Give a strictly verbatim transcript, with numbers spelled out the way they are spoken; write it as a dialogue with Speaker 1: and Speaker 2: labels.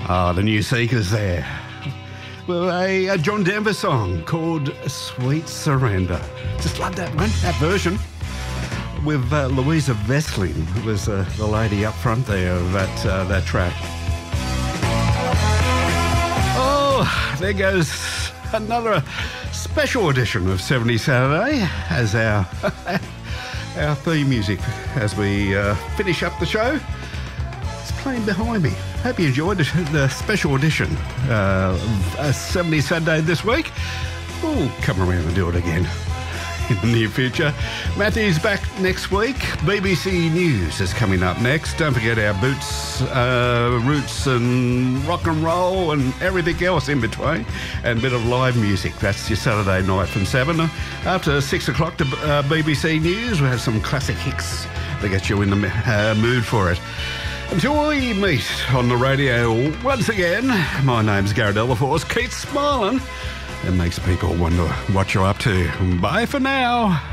Speaker 1: Ah, the New Seekers there. Well, a, a John Denver song called Sweet Surrender. Just love that one, that version. With uh, Louisa Vesling, who was uh, the lady up front there of that, uh, that track. Oh, there goes another special edition of seventies Saturday as our, our theme music as we uh, finish up the show. It's playing behind me. Hope you enjoyed the, the special edition uh, of seventies Saturday this week. We'll come around and do it again in the near future. Matthew's back next week. B B C News is coming up next. Don't forget our boots, uh, roots and rock and roll and everything else in between. And a bit of live music. That's your Saturday night from seven. After six o'clock to uh, B B C News, we'll have some classic hits to get you in the uh, mood for it. Until we meet on the radio once again, my name's Garrett Delaforce. Keep smiling. It makes people wonder what you're up to. Bye for now.